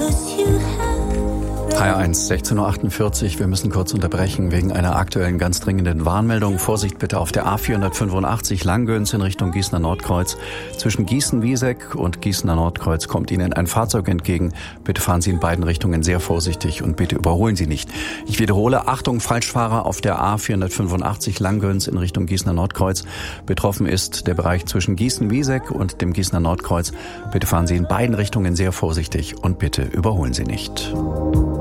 HR1, 16.48 Uhr. Wir müssen kurz unterbrechen wegen einer aktuellen ganz dringenden Warnmeldung. Vorsicht bitte auf der A485 Langgöns in Richtung Gießener Nordkreuz. Zwischen Gießen-Wieseck und Gießener Nordkreuz kommt Ihnen ein Fahrzeug entgegen. Bitte fahren Sie in beiden Richtungen sehr vorsichtig und bitte überholen Sie nicht. Ich wiederhole, Achtung, Falschfahrer auf der A485 Langgöns in Richtung Gießener Nordkreuz. Betroffen ist der Bereich zwischen Gießen-Wieseck und dem Gießener Nordkreuz. Bitte fahren Sie in beiden Richtungen sehr vorsichtig und bitte überholen Sie nicht.